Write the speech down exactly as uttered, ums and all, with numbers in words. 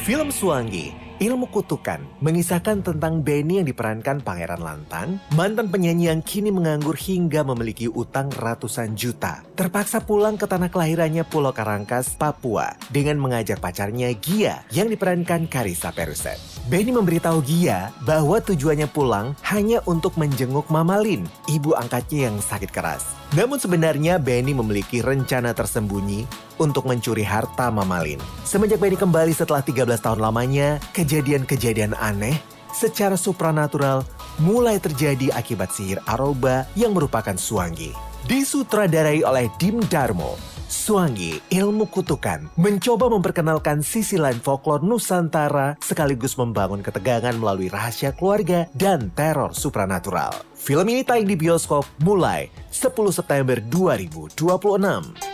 Film Swangi, Ilmu Kutukan, mengisahkan tentang Benny yang diperankan Pangeran Lantang, mantan penyanyi yang kini menganggur hingga memiliki utang ratusan juta. Terpaksa pulang ke tanah kelahirannya Pulau Karangkas, Papua, dengan mengajak pacarnya Gia yang diperankan Carissa Peruset. Benny memberitahu Gia bahwa tujuannya pulang hanya untuk menjenguk Mama Lin, ibu angkatnya yang sakit keras. Namun sebenarnya Benny memiliki rencana tersembunyi untuk mencuri harta Mama Lin. Semenjak Benny kembali setelah tiga belas tahun lamanya, kejadian-kejadian aneh secara supranatural mulai terjadi akibat sihir Aroba yang merupakan Swangi. Disutradarai oleh Dim Darmo, Swangi, Ilmu Kutukan mencoba memperkenalkan sisi lain folklore Nusantara sekaligus membangun ketegangan melalui rahasia keluarga dan teror supranatural. Film ini tayang di bioskop mulai sepuluh September dua ribu dua puluh enam.